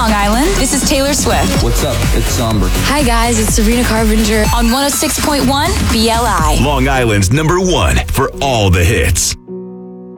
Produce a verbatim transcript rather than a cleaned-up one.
Long Island, this is Taylor Swift. What's up? It's Somber. Hi guys, it's Sabrina Carpenter. On one oh six point one B L I. Long Island's number one for all the hits.